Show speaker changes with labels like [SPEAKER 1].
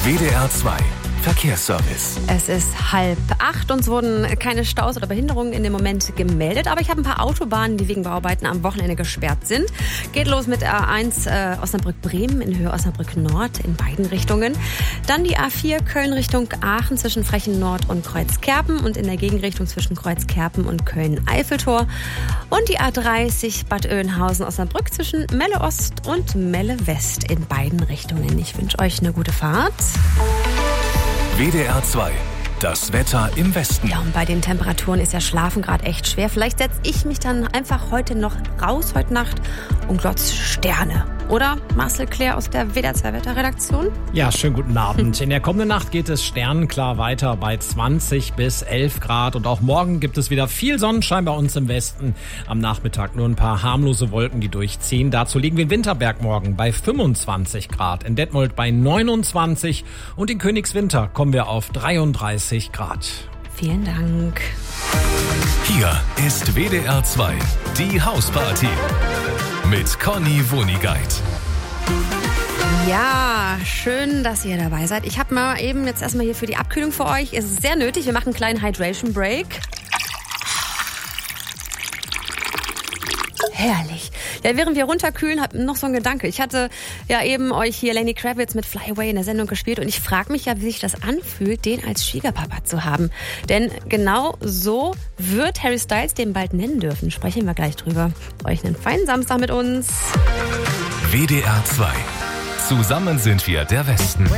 [SPEAKER 1] WDR 2 Verkehrsservice.
[SPEAKER 2] Es ist 7:30 und es wurden keine Staus oder Behinderungen in dem Moment gemeldet. Aber ich habe ein paar Autobahnen, die wegen Bauarbeiten am Wochenende gesperrt sind. Geht los mit A1 Osnabrück-Bremen in Höhe Osnabrück-Nord in beiden Richtungen. Dann die A4 Köln Richtung Aachen zwischen Frechen-Nord und Kreuzkerpen und in der Gegenrichtung zwischen Kreuzkerpen und Köln-Eiffeltor. Und die A30 Bad Oeynhausen-Osnabrück zwischen Melle Ost und Melle West in beiden Richtungen. Ich wünsche euch eine gute Fahrt.
[SPEAKER 1] WDR 2, das Wetter im Westen.
[SPEAKER 2] Ja, und bei den Temperaturen ist ja Schlafen gerade echt schwer. Vielleicht setze ich mich dann einfach heute noch raus, heute Nacht, und glotze Sterne. Oder, Marcel Claire aus der WDR 2 Wetterredaktion?
[SPEAKER 3] Ja, schönen guten Abend. In der kommenden Nacht geht es sternenklar weiter bei 20 bis 11 Grad. Und auch morgen gibt es wieder viel Sonnenschein bei uns im Westen. Am Nachmittag nur ein paar harmlose Wolken, die durchziehen. Dazu liegen wir in Winterberg morgen bei 25 Grad. In Detmold bei 29. Und in Königswinter kommen wir auf 33 Grad.
[SPEAKER 2] Vielen Dank.
[SPEAKER 1] Hier ist WDR 2, die Hausparty. Mit Conny Wonigkeit.
[SPEAKER 2] Ja, schön, dass ihr dabei seid. Ich habe mal eben jetzt erstmal hier für die Abkühlung für euch. Es ist sehr nötig. Wir machen einen kleinen Hydration Break. Herrlich. Ja, während wir runterkühlen, hab noch so ein Gedanke. Ich hatte ja eben euch hier Lenny Kravitz mit Fly Away in der Sendung gespielt und ich frage mich ja, wie sich das anfühlt, den als Schwiegerpapa zu haben. Denn genau so wird Harry Styles den bald nennen dürfen. Sprechen wir gleich drüber. Euch einen feinen Samstag mit uns.
[SPEAKER 1] WDR 2. Zusammen sind wir der Westen.